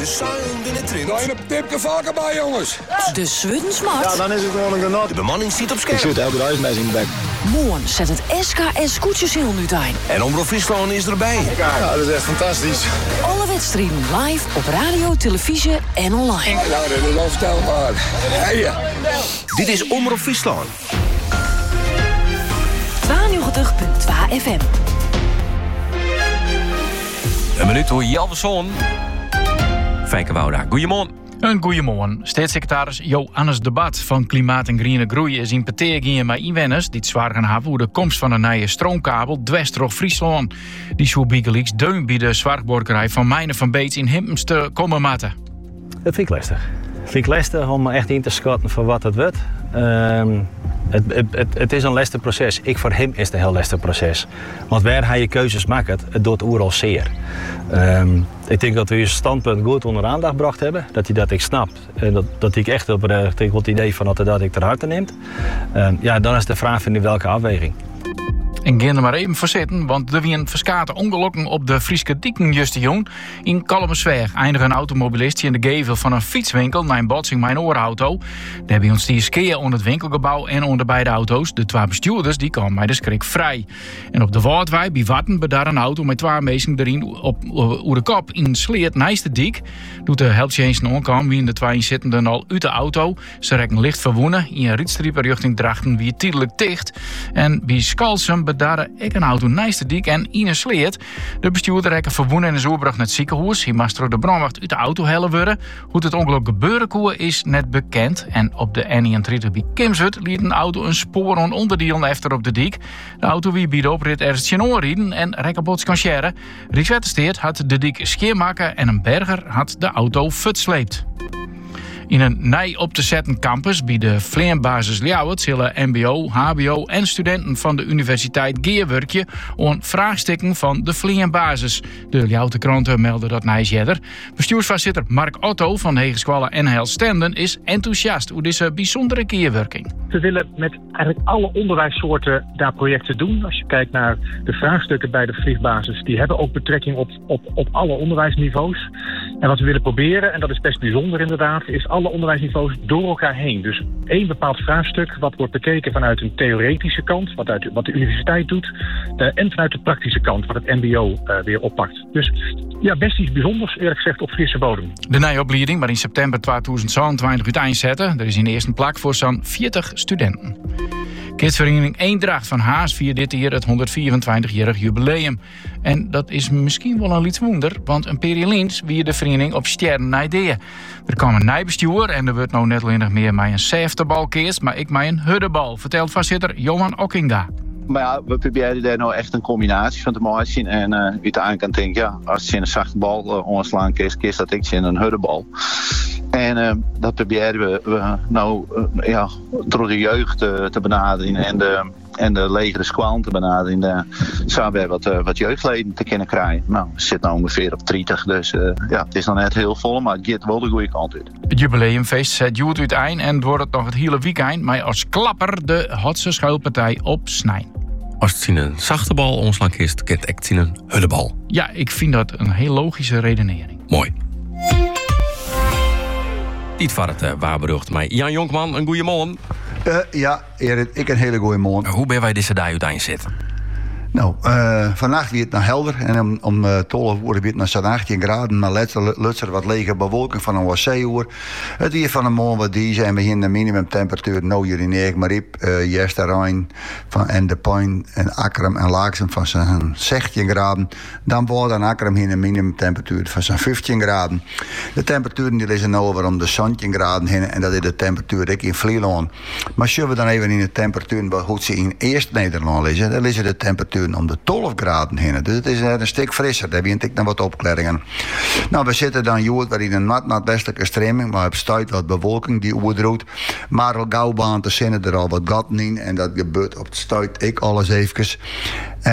De sound in het trint. Ga je een tipje vaker bij, jongens? De Swuddensmart. Ja, dan is het gewoon een genot. De bemanning ziet op scherp. Ik zit elke dag met in de bek. Morgen zet het SKS Koetjeshiel nu uit. En Omroep Friesland is erbij. Ja, dat is echt fantastisch. Alle wedstrijden live op radio, televisie en online. Nou, dat is onvoorstelbaar. Hey, Dit is Omroep Friesland. 92.2 FM. Een minuut door Jalverson. Fijke Wouda, goeiemorgen. Een goeiemorgen. Staatssecretaris Johannes de Bat van Klimaat en Groene Groei is in Peteer met inwoners die het zwaar gaan hebben voor de komst van een nieuwe stroomkabel dwars door Friesland. Die zou bijgelijks deun bij de zwartborkerij van Mijnen van Beets in Himpens te komen matten. Dat vind ik lastig. Vind ik lastig om echt in te schatten van wat het wordt. Het is een lastig proces. Voor hem is het een heel lastig proces. Want waar hij je keuzes maakt, het doet oeral zeer. Ik denk dat we je standpunt goed onder aandacht gebracht hebben. Dat hij dat ik snapt. En dat ik echt op het idee van dat ik ter harte neemt. Dan is de vraag in welke afweging. En gaan er maar even voor zitten, want er zijn verskate ongelukken op de Frieske dieken justion. In Kalmesweg eindigt een automobilist in de gevel van een fietswinkel na een botsing met een oorauto. Daar hebben ons die skeer onder het winkelgebouw en onder beide auto's. De twee bestuurders die kwamen bij de schrik vrij. En op de Waardwijk bij Watten bedaar een auto met twee mensen erin op de kop in Sleert naast de dik. Doet de helptjensten onkwam wie in de twee zittenden al uit de auto. Ze rekken licht verwonnen in een rietstrieper richting Drachten wie tijdelijk dicht. En bij Skalsum daar ik een auto naast de dik en Ine Sleert. De bestuurder rekken verwonnen en is overbracht naar het ziekenhuis. Hij moest door de brandwacht uit de auto hellen worden. Hoe het ongeluk gebeuren kon is net bekend. En op de N31 bij Kimswerd liet een auto een spoor on onderdeel efter op de dik. De auto wie bij de oprit ergens rieden en rekkenbots kan scheren. Rijkswaterstaat had de dik scheermaken en een berger had de auto futsleept. In een nij op te zetten campus bij de Vleerbasis Ljouwert zullen mbo, hbo en studenten van de Universiteit Geerwerkje aan vraagstukken van de Vleerbasis. De Ljouwerte kranten melden dat nijsjedder. Bestuursvoorzitter Mark Otto van Hegeschool NHL Stenden is enthousiast over deze bijzondere keerwerking. We willen met eigenlijk alle onderwijssoorten daar projecten doen. Als je kijkt naar de vraagstukken bij de Vleerbasis, die hebben ook betrekking op alle onderwijsniveaus. En wat we willen proberen, en dat is best bijzonder inderdaad, is alle onderwijsniveaus door elkaar heen. Dus één bepaald vraagstuk wat wordt bekeken vanuit een theoretische kant, wat de universiteit doet, en vanuit de praktische kant, wat het mbo weer oppakt. Dus ja, best iets bijzonders, eerlijk gezegd, op Friese bodem. De nijopleiding maar in september 2022 uiteenzetten. Er is in de eerste plek voor zo'n 40 studenten. Kidsvereniging Eendracht van Haas viert dit jaar het 124-jarig jubileum. En dat is misschien wel een lietswonder, want een periolins wie de vereniging op sterren ideeën. Er kwam een nijbestuur en er wordt nou net alleen nog meer met een zeftebalkeers, maar ik met een huddebal, vertelt voorzitter Johan Okkinga. Maar ja, we proberen daar nou echt een combinatie van te maken. En uiteindelijk kan ik denken, ja, als je een zachte bal onslaan kiest dat ik in een huddebal. En dat proberen we nou door de jeugd te benaderen en de legere squalen te benaderen. Zouden we wat jeugdleden te kunnen krijgen. Nou, we zitten nou ongeveer op 30, dus het is nog net heel vol, maar het gaat wel de goede kant uit. Het jubileumfeest zet Joet uiteen en het wordt het nog het hele weekend, maar als klapper de Hotse schuilpartij op Snijn. Als het zien een zachte bal omslaan kist, kent echt zien een hullebal. Ja, ik vind dat een heel logische redenering. Mooi. Niet van het waarberucht, maar Jan Jonkman, een goeie morgen. Ja, Erik, ik een hele goeie morgen. Hoe ben wij deze dag uiteindelijk zitten? Nou, vannacht weer het naar helder en om 12 uur weer het naar zo'n 18 graden. Maar letterlijk wat lege bewolking van een wc-uur. Het weer van een morgen wat die zijn. We hebben de minimumtemperatuur nou hier in Eegmariep, Jesterrein en De Pijn en Akkerum en Laaksem van zo'n 16 graden. Dan wordt aan Akkerum hier een minimumtemperatuur van zo'n 15 graden. De temperaturen die liggen nou over om de 17 graden heen en dat is de temperatuur ik in Vlieland. Maar zullen we dan even in de temperatuur wat goed ze in Eerst-Nederland liggen, dan liggen de temperatuur om de 12 graden heen. Dus het is een stuk frisser. Daar wint ik nog wat opklaringen. Nou, we zitten dan weer in een nat westelijke stroming, maar op stuit wat bewolking die oerdroet. Maar al gauw baan te zinnen er al wat gaten in en dat gebeurt op het stuit ik alles even.